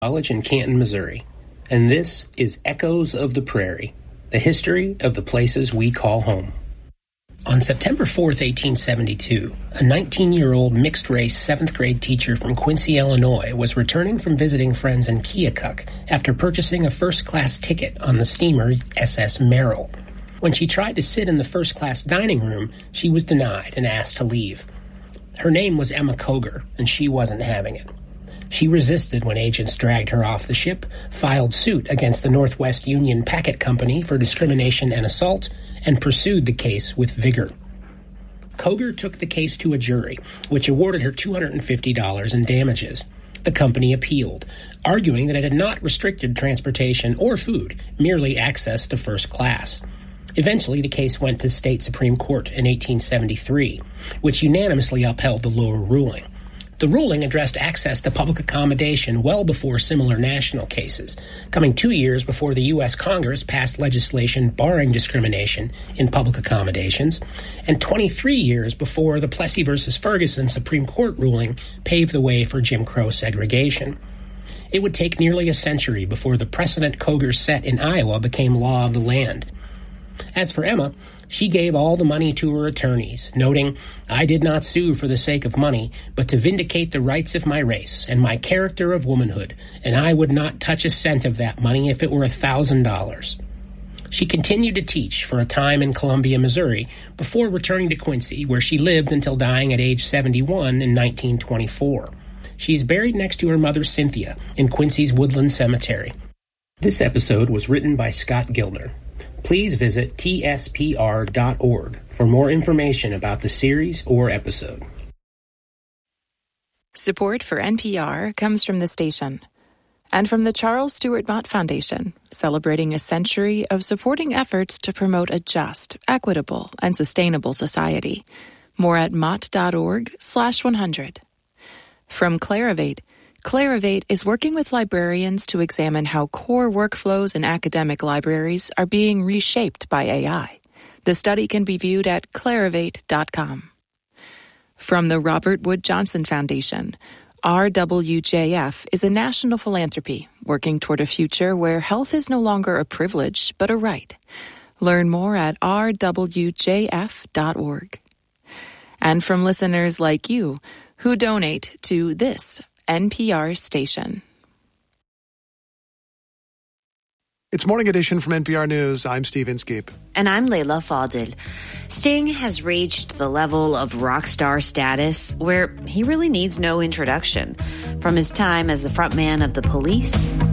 College in Canton, Missouri, and this is Echoes of the Prairie, the history of the places we call home. On September 4th, 1872, a 19-year-old mixed-race 7th-grade teacher from Quincy, Illinois, was returning from visiting friends in Keokuk after purchasing a first-class ticket on the steamer SS Merrill. When she tried to sit in the first-class dining room, she was denied and asked to leave. Her name was Emma Koger, and she wasn't having it. She resisted when agents dragged her off the ship, filed suit against the Northwest Union Packet Company for discrimination and assault, and pursued the case with vigor. Koger took the case to a jury, which awarded her $250 in damages. The company appealed, arguing that it had not restricted transportation or food, merely access to first class. Eventually, the case went to state Supreme Court in 1873, which unanimously upheld the lower ruling. The ruling addressed access to public accommodation well before similar national cases, coming 2 years before the U.S. Congress passed legislation barring discrimination in public accommodations, and 23 years before the Plessy v. Ferguson Supreme Court ruling paved the way for Jim Crow segregation. It would take nearly a century before the precedent Koger set in Iowa became law of the land. As for Emma, she gave all the money to her attorneys, noting, "I did not sue for the sake of money, but to vindicate the rights of my race and my character of womanhood, and I would not touch a cent of that money if it were $1,000. She continued to teach for a time in Columbia, Missouri, before returning to Quincy, where she lived until dying at age 71 in 1924. She is buried next to her mother, Cynthia, in Quincy's Woodland Cemetery. This episode was written by Scott Gildner. Please visit tspr.org for more information about the series or episode. Support for NPR comes from the station and from the Charles Stewart Mott Foundation, celebrating a century of supporting efforts to promote a just, equitable, and sustainable society. More at mott.org/100. From Clarivate, Clarivate is working with librarians to examine how core workflows in academic libraries are being reshaped by AI. The study can be viewed at clarivate.com. From the Robert Wood Johnson Foundation, RWJF is a national philanthropy working toward a future where health is no longer a privilege but a right. Learn more at rwjf.org. And from listeners like you who donate to this NPR station. It's Morning Edition from NPR News. I'm Steve Inskeep. And I'm Layla Fadel. Sting has reached the level of rock star status where he really needs no introduction. From his time as the frontman of The Police